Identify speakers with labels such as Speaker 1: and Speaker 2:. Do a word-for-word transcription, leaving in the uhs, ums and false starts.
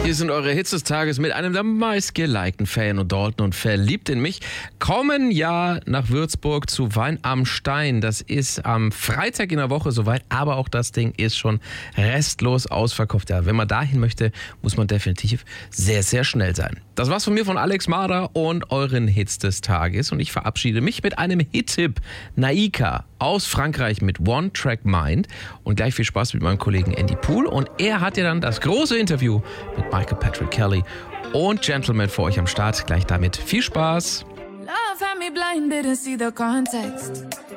Speaker 1: Hier sind eure Hits des Tages mit einem der meistgelikten Fan und Dalton und Verliebt in mich. Kommen ja nach Würzburg zu Wein am Stein. Das ist am Freitag in der Woche soweit, aber auch das Ding ist schon restlos ausverkauft. Ja, wenn man dahin möchte, muss man definitiv sehr, sehr schnell sein. Das war's von mir, von Alex Marder und euren Hits des Tages. Und ich verabschiede mich mit einem Hit-Tipp. Naika aus Frankreich mit One Track Mind. Und gleich viel Spaß mit meinem Kollegen Andy Poole. Und er hat ja dann das große Interview mit Michael Patrick Kelly und Gentleman für euch am Start. Gleich damit viel Spaß.
Speaker 2: Love had me blind, didn't see the context.